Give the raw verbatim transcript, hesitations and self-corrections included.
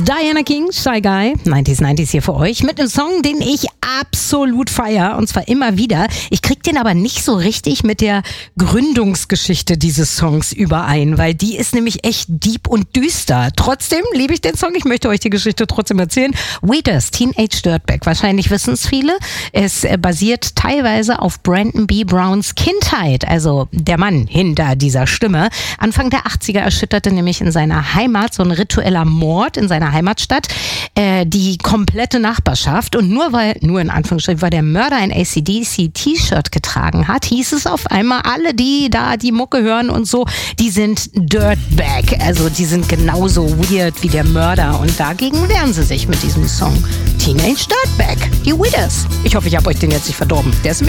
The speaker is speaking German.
Diana King, Shy Guy, neunziger neunziger hier für euch mit einem Song, den ich absolut feier und zwar immer wieder. Ich krieg den aber nicht so richtig mit der Gründungsgeschichte dieses Songs überein, weil die ist nämlich echt deep und düster. Trotzdem liebe ich den Song, ich möchte euch die Geschichte trotzdem erzählen. Wheatus, Teenage Dirtbag, wahrscheinlich wissen es viele. Es basiert teilweise auf Brandon B. Browns Kindheit, also der Mann hinter dieser Stimme. Anfang der achtziger erschütterte nämlich in seiner Heimat so ein ritueller Mord in seiner Heimatstadt äh, die komplette Nachbarschaft und nur weil, nur in Anführungsstrichen, weil der Mörder ein A C D C-T-Shirt getragen hat, hieß es auf einmal, alle, die da die Mucke hören und so, die sind Dirtbag, also die sind genauso weird wie der Mörder und dagegen wehren sie sich mit diesem Song Teenage Dirtbag, die Wheatus. Ich hoffe, ich habe euch den jetzt nicht verdorben. Der ist